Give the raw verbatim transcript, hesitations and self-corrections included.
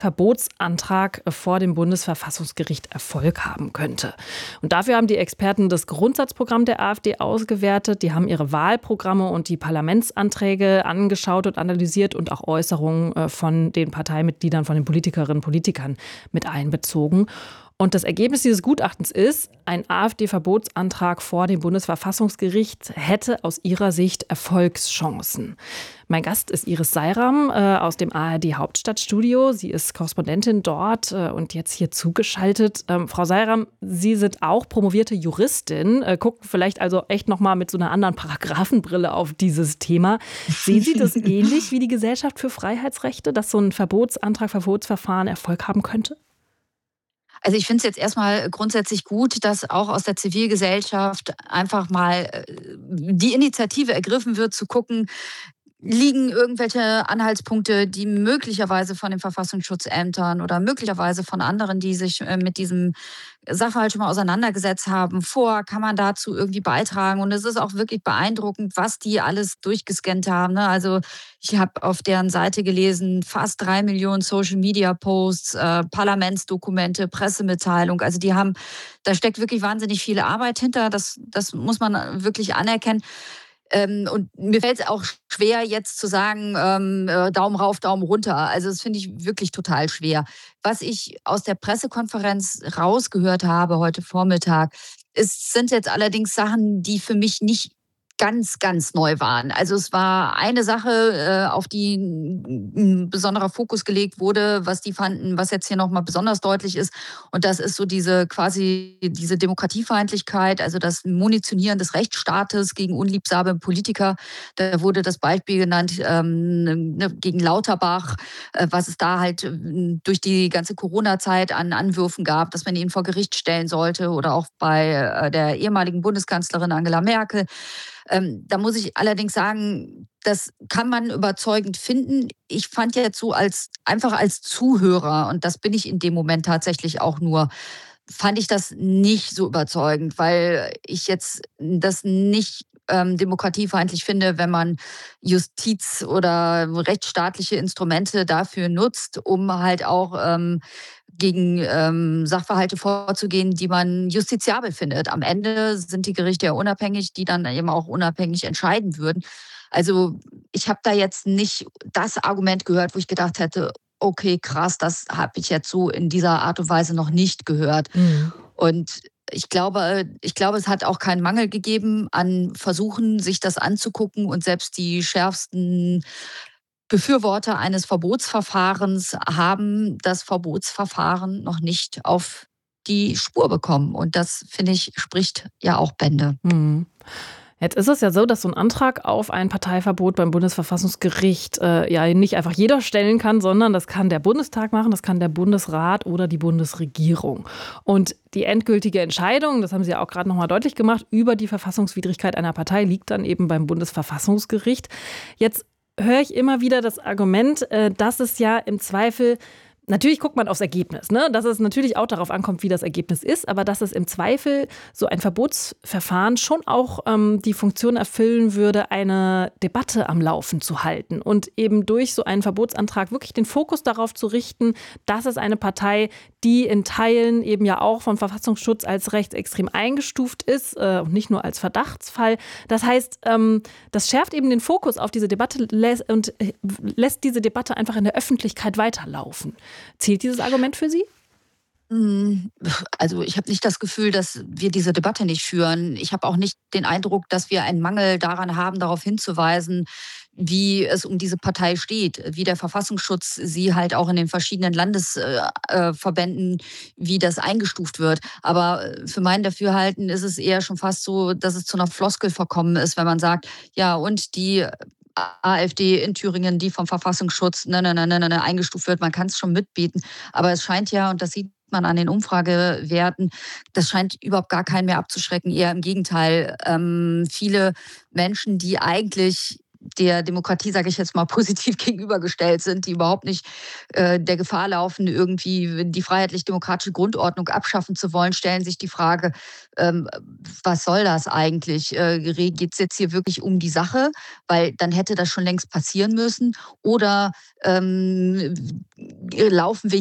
Verbotsantrag vor dem Bundesverfassungsgericht Erfolg haben könnte. Und dafür haben die Experten das Grundsatzprogramm der AfD ausgewertet. Die haben ihre Wahlprogramme und die Parlamentsanträge angeschaut und analysiert und auch Äußerungen von den Parteimitgliedern, von den Politikerinnen und Politikern mit einbezogen. Und das Ergebnis dieses Gutachtens ist, ein AfD-Verbotsantrag vor dem Bundesverfassungsgericht hätte aus ihrer Sicht Erfolgschancen. Mein Gast ist Iris Seiram äh, aus dem A R D-Hauptstadtstudio. Sie ist Korrespondentin dort äh, und jetzt hier zugeschaltet. Ähm, Frau Seiram, Sie sind auch promovierte Juristin, äh, gucken vielleicht also echt nochmal mit so einer anderen Paragraphenbrille auf dieses Thema. Sehen Sie das ähnlich wie die Gesellschaft für Freiheitsrechte, dass so ein Verbotsantrag, Verbotsverfahren Erfolg haben könnte? Also ich finde es jetzt erstmal grundsätzlich gut, dass auch aus der Zivilgesellschaft einfach mal die Initiative ergriffen wird, zu gucken, liegen irgendwelche Anhaltspunkte, die möglicherweise von den Verfassungsschutzämtern oder möglicherweise von anderen, die sich mit diesem Sachverhalt schon mal auseinandergesetzt haben, vor? Kann man dazu irgendwie beitragen? Und es ist auch wirklich beeindruckend, was die alles durchgescannt haben. Ne? Also ich habe auf deren Seite gelesen, fast drei Millionen Social-Media-Posts, äh, Parlamentsdokumente, Pressemitteilung. Also die haben, da steckt wirklich wahnsinnig viel Arbeit hinter. Das, das muss man wirklich anerkennen. Ähm, und mir fällt es auch schwer, jetzt zu sagen, ähm, äh, Daumen rauf, Daumen runter. Also das finde ich wirklich total schwer. Was ich aus der Pressekonferenz rausgehört habe heute Vormittag, ist, sind jetzt allerdings Sachen, die für mich nicht ganz, ganz neu waren. Also es war eine Sache, äh, auf die ein besonderer Fokus gelegt wurde, was die fanden, was jetzt hier nochmal besonders deutlich ist. Und das ist so diese quasi diese Demokratiefeindlichkeit, also das Munitionieren des Rechtsstaates gegen unliebsame Politiker. Da wurde das Beispiel genannt ähm, ne, gegen Lauterbach, äh, was es da halt äh, durch die ganze Corona-Zeit an Anwürfen gab, dass man ihn vor Gericht stellen sollte, oder auch bei äh, der ehemaligen Bundeskanzlerin Angela Merkel. Ähm, da muss ich allerdings sagen, das kann man überzeugend finden. Ich fand jetzt so als einfach als Zuhörer, und das bin ich in dem Moment tatsächlich auch nur, fand ich das nicht so überzeugend, weil ich jetzt das nicht ähm, demokratiefeindlich finde, wenn man Justiz oder rechtsstaatliche Instrumente dafür nutzt, um halt auch ähm, gegen ähm, Sachverhalte vorzugehen, die man justiziabel findet. Am Ende sind die Gerichte ja unabhängig, die dann eben auch unabhängig entscheiden würden. Also ich habe da jetzt nicht das Argument gehört, wo ich gedacht hätte, okay, krass, das habe ich jetzt so in dieser Art und Weise noch nicht gehört. Mhm. Und ich glaube, ich glaube, es hat auch keinen Mangel gegeben an Versuchen, sich das anzugucken. Und selbst die schärfsten Befürworter eines Verbotsverfahrens haben das Verbotsverfahren noch nicht auf die Spur bekommen. Und das, finde ich, spricht ja auch Bände. Mhm. Jetzt ist es ja so, dass so ein Antrag auf ein Parteiverbot beim Bundesverfassungsgericht äh, ja nicht einfach jeder stellen kann, sondern das kann der Bundestag machen, das kann der Bundesrat oder die Bundesregierung. Und die endgültige Entscheidung, das haben Sie ja auch gerade noch mal deutlich gemacht, über die Verfassungswidrigkeit einer Partei liegt dann eben beim Bundesverfassungsgericht. Jetzt höre ich immer wieder das Argument, äh, dass es ja im Zweifel, natürlich guckt man aufs Ergebnis, ne? Dass es natürlich auch darauf ankommt, wie das Ergebnis ist, aber dass es im Zweifel so ein Verbotsverfahren schon auch ähm, die Funktion erfüllen würde, eine Debatte am Laufen zu halten und eben durch so einen Verbotsantrag wirklich den Fokus darauf zu richten, dass es eine Partei, die in Teilen eben ja auch vom Verfassungsschutz als rechtsextrem eingestuft ist äh, und nicht nur als Verdachtsfall. Das heißt, ähm, das schärft eben den Fokus auf diese Debatte lä- und äh, lässt diese Debatte einfach in der Öffentlichkeit weiterlaufen. Zählt dieses Argument für Sie? Also ich habe nicht das Gefühl, dass wir diese Debatte nicht führen. Ich habe auch nicht den Eindruck, dass wir einen Mangel daran haben, darauf hinzuweisen, wie es um diese Partei steht, wie der Verfassungsschutz sie halt auch in den verschiedenen Landesverbänden, wie das eingestuft wird. Aber für mein Dafürhalten ist es eher schon fast so, dass es zu einer Floskel verkommen ist, wenn man sagt, ja, und die AfD in Thüringen, die vom Verfassungsschutz ne, ne, ne, ne, ne, eingestuft wird. Man kann es schon mitbieten. Aber es scheint ja, und das sieht man an den Umfragewerten, das scheint überhaupt gar keinen mehr abzuschrecken. Eher im Gegenteil. Ähm, viele Menschen, die eigentlich der Demokratie, sage ich jetzt mal, positiv gegenübergestellt sind, die überhaupt nicht äh, der Gefahr laufen, irgendwie die freiheitlich-demokratische Grundordnung abschaffen zu wollen, stellen sich die Frage, ähm, was soll das eigentlich? Äh, Geht es jetzt hier wirklich um die Sache? Weil dann hätte das schon längst passieren müssen. Oder ähm, laufen wir